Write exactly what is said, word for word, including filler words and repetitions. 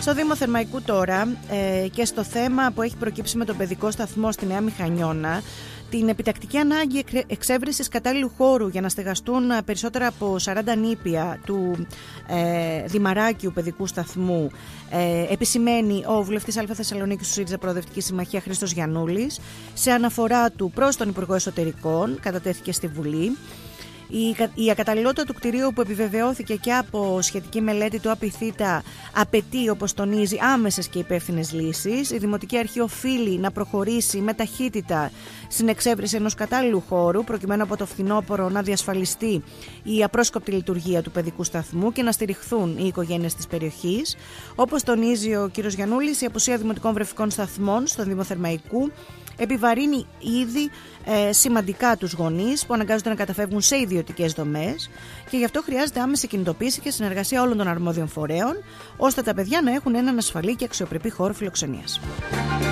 Στο Δήμο Θερμαϊκού τώρα ε, και στο θέμα που έχει προκύψει με τον παιδικό σταθμό στη Νέα Μηχανιώνα, την επιτακτική ανάγκη εξέβρεσης κατάλληλου χώρου για να στεγαστούν περισσότερα από σαράντα νήπια του ε, Δημαράκιου παιδικού σταθμού, ε, επισημαίνει ο βουλευτής Α Θεσσαλονίκης του ΣΥΡΙΖΑ Προοδευτική Συμμαχία Χρήστος Γιαννούλης. Σε αναφορά του προς τον Υπουργό Εσωτερικών, κατατέθηκε στη Βουλή. Η ακαταλληλότητα του κτηρίου, που επιβεβαιώθηκε και από σχετική μελέτη του ΑΠΙΘΙΤΑ, απαιτεί, όπως τονίζει, άμεσες και υπεύθυνες λύσεις. Η Δημοτική Αρχή οφείλει να προχωρήσει με ταχύτητα στην εξέβριση ενός κατάλληλου χώρου, προκειμένου από το φθινόπωρο να διασφαλιστεί η απρόσκοπτη λειτουργία του παιδικού σταθμού και να στηριχθούν οι οικογένειες της περιοχής. Όπως τονίζει ο κ. Γιαννούλης, η απουσία δημοτικών βρεφικών σταθμών στον Δήμο Θερμαϊκού επιβαρύνει ήδη ε, σημαντικά τους γονείς που αναγκάζονται να καταφεύγουν σε ιδιωτικές δομές, και γι' αυτό χρειάζεται άμεση κινητοποίηση και συνεργασία όλων των αρμόδιων φορέων, ώστε τα παιδιά να έχουν έναν ασφαλή και αξιοπρεπή χώρο φιλοξενίας.